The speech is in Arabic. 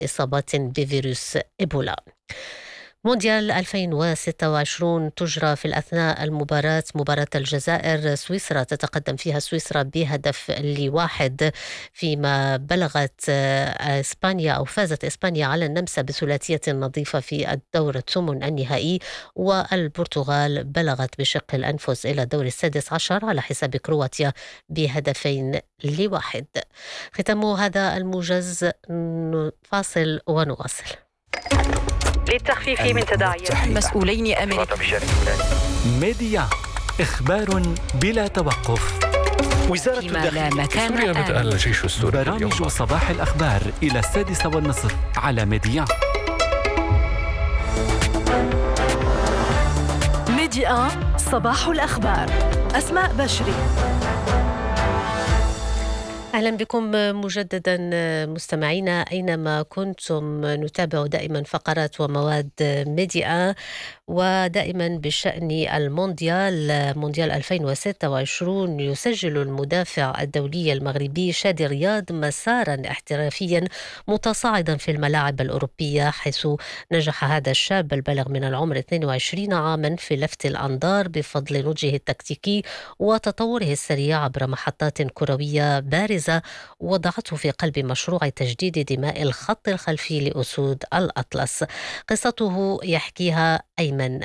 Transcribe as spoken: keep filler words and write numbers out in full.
إصابات بفيروس إيبولا. مونديال ألفين وستة وعشرين تجرى في الأثناء المباراة مباراة الجزائر سويسرا، تتقدم فيها سويسرا بهدف لواحد، فيما بلغت إسبانيا أو فازت إسبانيا على النمسا بثلاثية نظيفة في الدور الثمن النهائي، والبرتغال بلغت بشق الأنفس إلى الدور السادس عشر على حساب كرواتيا بهدفين لواحد. ختام هذا الموجز، فاصل ونواصل. للتخفيف من تداعيات مسؤولين أمريكيين. ميديا، إخبار بلا توقف. وزارة الداخلية في سوريا بدأ الجيش السوري برامج صباح الأخبار إلى السادسة والنصف على ميديا. ميديا صباح الأخبار. أسماء بشري. أهلا بكم مجددا مستمعينا أينما كنتم. نتابع دائما فقرات ومواد ميديا، ودائما بشأن المونديال مونديال ألفين وستة وعشرين. يسجل المدافع الدولي المغربي شادي رياض مسارا احترافيا متصاعدا في الملاعب الأوروبية، حيث نجح هذا الشاب البالغ من العمر اثنين وعشرين عاما في لفت الأنظار بفضل نضجه التكتيكي وتطوره السريع عبر محطات كروية بارزة وضعته في قلب مشروع تجديد دماء الخط الخلفي لأسود الأطلس. قصته يحكيها أيمن